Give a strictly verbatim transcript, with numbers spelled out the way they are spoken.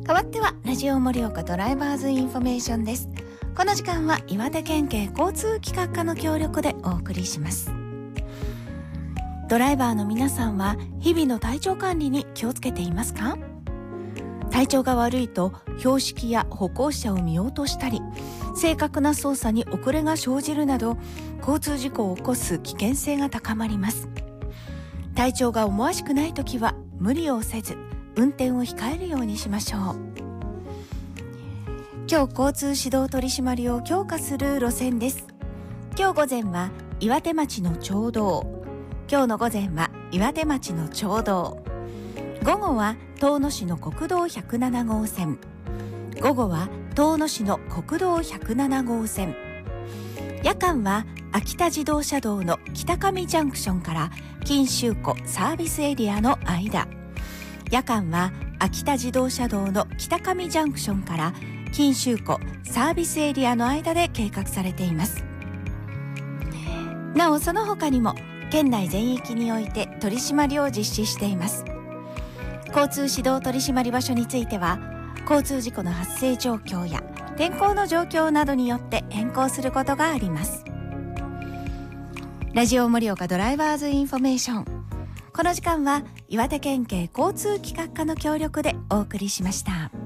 代わってはラジオ盛岡ドライバーズインフォメーションです。この時間は岩手県警交通企画課の協力でお送りします。ドライバーの皆さんは日々の体調管理に気をつけていますか？体調が悪いと標識や歩行者を見落としたり、正確な操作に遅れが生じるなど交通事故を起こす危険性が高まります。体調が思わしくないときは無理をせず運転を控えるようにしましょう。今日交通指導取り締まりを強化する路線です。今日午前は岩手町の町道、今日の午前は岩手町の町道、午後は遠野市の国道ひゃくなな号線、午後は遠野市の国道ひゃくなな号線、夜間は秋田自動車道の北上ジャンクションから錦秋湖サービスエリアの間、夜間は秋田自動車道の北上ジャンクションから錦秋湖サービスエリアの間で計画されています。なおその他にも県内全域において取り締まりを実施しています。交通指導取り締まり場所については交通事故の発生状況や天候の状況などによって変更することがあります。ラジオ盛岡ドライバーズインフォメーション、この時間は岩手県警交通企画課の協力でお送りしました。